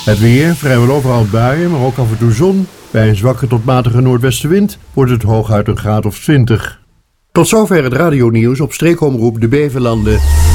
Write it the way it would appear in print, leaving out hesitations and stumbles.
Het weer, vrijwel overal buien, maar ook af en toe zon. Bij een zwakke tot matige noordwestenwind wordt het hooguit een graad of 20. Tot zover het radionieuws op streekomroep De Beverlanden.